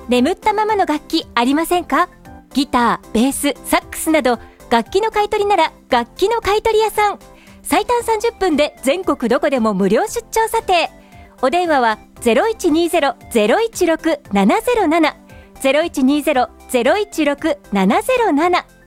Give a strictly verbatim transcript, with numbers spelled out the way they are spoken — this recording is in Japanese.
眠ったままの楽器ありませんか？ギター、ベース、サックスなど楽器の買い取りなら楽器の買い取り屋さん。最短さんじゅっぷんで全国どこでも無料出張査定。お電話は ゼロいちにゼロ ゼロいちろく ななゼロなな ゼロいちにゼロ ゼロいちろく ななゼロなな